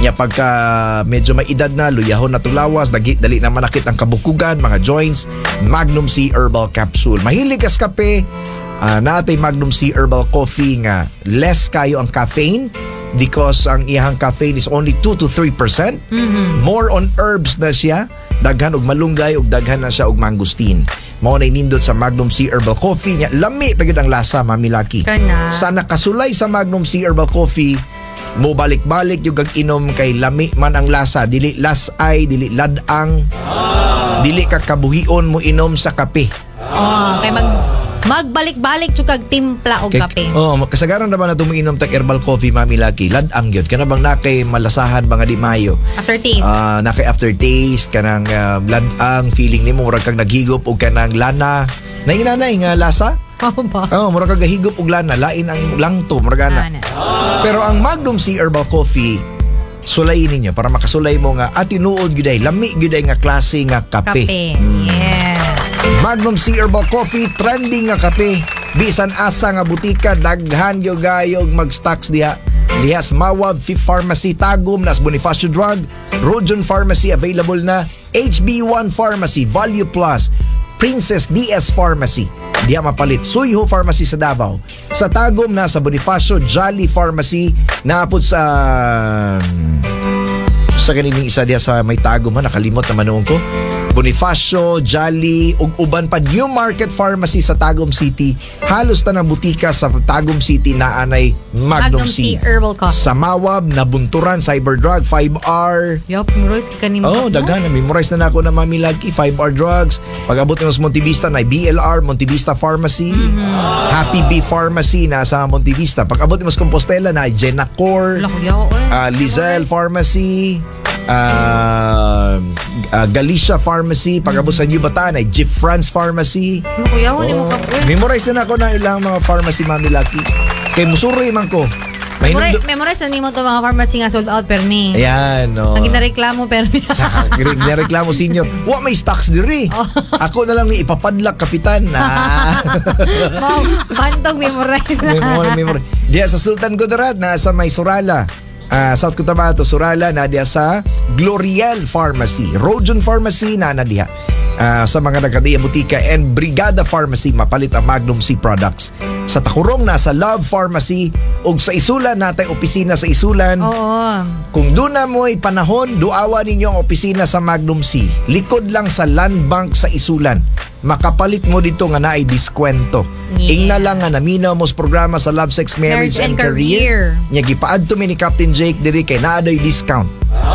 Nya pagka medyo may edad na, luyahon na tulawas, dali na manakit ang kabukugan, mga joints, Magnum C Herbal Capsule. Mahilig kas kape, naatay Magnum C Herbal Coffee nga less kayo ang caffeine because ang iyang caffeine is only 2 to 3%. More on herbs na siya, daghan og malunggay ug daghan na siya og mangosteen. Mao na nindot sa Magnum C Herbal Coffee nya lami pagid ang lasa, Mami Lucky. Sa nakasulay sa Magnum C Herbal Coffee, mo balik-balik yung inom kay lami man ang lasa, dili lasay, dili ladang, dili ka kabuhion mo inom sa kape. Kay magbalik-balik yung kag timpla o kape. Kasagaran naman na tumiinom tag herbal coffee, Mami Lucky, ladang yun. Kana bang nakay malasahan mga di mayo. Aftertaste. Nakay aftertaste, kanang ladang, feeling nimo murag kang naghigop o kanang lana. Nainanay nga lasa? Murag kang gahigop og lana, lain ang langto, muragana. Pero ang Magnum C Herbal Coffee, sulayin ninyo para makasulay mo nga at tinuod gyuday, lami gyuday nga klase nga kape. Yes. Magnum C Herbal Coffee, trending nga kape. Bisan asa nga butika, daghan gayog mag-stocks diha. Diha sa Mawab, Fifth Pharmacy, Tagum, nas Bonifacio Drug, Rojon Pharmacy, available na, HB1 Pharmacy, Value Plus, Princess DS Pharmacy. Diha mapalit, Suyho Pharmacy sa Davao. Sa Tagum, nasa Bonifacio, Jolly Pharmacy, naapod sa kanilang isa diha sa may Tagum, nakalimot naman noon ko. Bonifacio, Jolly, ug uban pa New Market Pharmacy sa Tagum City. Halos tanang butika sa Tagum City naanay Magnum C Herbal Coffee. Sa Mawab, Nabunturan, Cyberdrug, 5R. Memorize ka ni mo. Daghan na. Memorize na nako na Mami Lucky, 5R Drugs. Pag-abot mo sa Montevista, na BLR, Montevista Pharmacy. Happy Bee Pharmacy, nasa Montevista. Pag-abot mo sa Compostela, na Genacor, Lizelle Pharmacy, Galicia Pharmacy. Pag-abot sa New Bataan ay Jeep France Pharmacy. Memorize na ako ng ilang mga pharmacy, Mami Lucky. Kay musuroy man ko. Memorize na nimo to mga pharmacy nga sold out permi. Ayan, no. Ang ginareklamo permi. Ginareklamo senior. Wa may stocks diri. Ako na lang ni ipapadlak kapitan. Bantog memorize na. Memorize. Diya sa Sultan Kudarat, nasa may Surala. South Cotabato, Surala, na diya sa Gloriel Pharmacy, Rojon Pharmacy, na diya sa mga nagkadiya butika, and Brigada Pharmacy, mapalit ang Magnum C products. Sa Takurong, nasa Love Pharmacy, ug sa Isulan, natay opisina sa Isulan. Kung doon na mo'y panahon, duawa ninyo ang opisina sa Magnum C. Likod lang sa Land Bank sa Isulan. Makapalit mo dito nga naay diskwento. Ingna lang nga naminaw mo sa programa sa Love, Sex, Marriage and Career. Nya gipaadto mi ni Captain Jake diri kay naaday discount.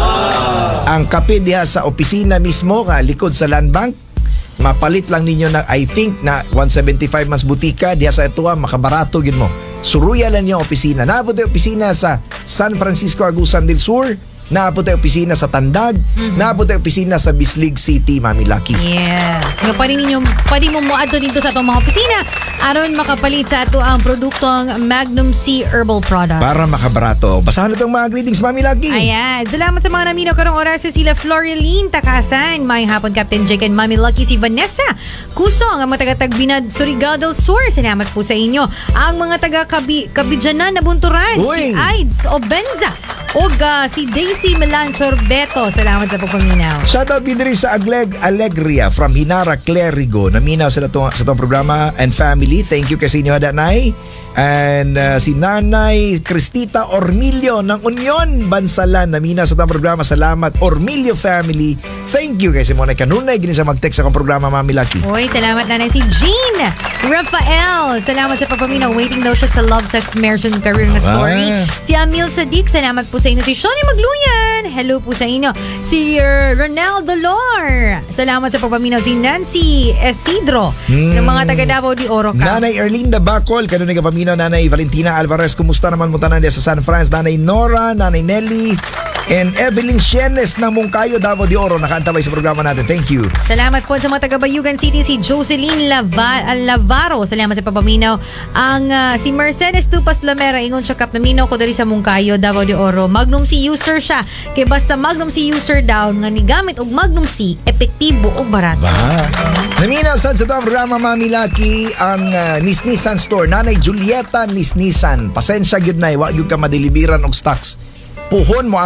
Ang kape diha sa opisina mismo nga likod sa Land Bank, mapalit lang ninyo na I think na 175 mas butika diha sa ituwa, makabarato gid mo. Suruya lang niyo opisina. Naabot ay opisina sa San Francisco Agusan del Sur. Naabot ay opisina sa Tandag. Naabot ay opisina sa Bislig City, Mami Lucky. Yes. Pwede mo muadto dito sa itong mga opisina aron makapalit sa ato ang produktong Magnum C Herbal Products. Para makabarato. Basahan na itong mga greetings, Mami Lucky. Ayan. Salamat sa mga naminaw karong oras sa sila Floreline Takasan. May hapon Captain Jake and Mami Lucky, si Vanessa Kusong, ang mga taga-Tagbinad, Surigao del Sur. Salamat po sa inyo. Ang mga taga-Kabidjanan, Nabunturan, si Aids Obenza, o si Daisy Melan Sorbeto. Salamat sa pagpaminaw. Shoutout din rin sa Alegria from Hinara Clerigo. Naminaw sa itong programa and family. Thank you kasi inyo Nanay. And si Nanay Cristita Ormilio ng Union Bansalan. Naminaw sa itong programa. Salamat Ormilio family. Thank you kasi mo na kanunay gini sa mag-text akong programa, Mami Lucky. Oy, salamat Nanay. Si Jean Rafael. Salamat sa pagpaminaw. Waiting daw siya sa Love, Sex, Marriage and Career na story. Si Amil Sadiq. Salamat po sa inyo. Si Shoni Magluyan, hello po sa inyo. Si Ronaldo Lor, salamat sa pagpaminaw. Si Nancy Isidro ng mga taga Davao de Oro ka. Nanay Erlinda Bacol, kanunay ka paminaw. Nanay Valentina Alvarez, kumusta naman mo tanan sa San Francisco? Nanay Nora, Nanay Nelly, and Evelyn Sienes ng Mungkayo, Davao de Oro, nakaantabay sa programa natin. Thank you. Salamat po sa mga taga Bayugan City. Si Jocelyn Lavaro, salamat sa pagpaminaw. Ang si Mercedes Tupas Lamera, ingon siya kap naminaw ko dari sa Mungkayo, Davao de Oro. Magnum C user siya. Kay basta Magnum C user daw nga ni gamit og Magnum C, epektibo og barato. Naminaw sa itong programa, Mami Lucky, ang Nissan Store. Nanay Julieta Nissan. Pasensya gyud nay, wa gyud ka madeliveran og stocks. Puhon mo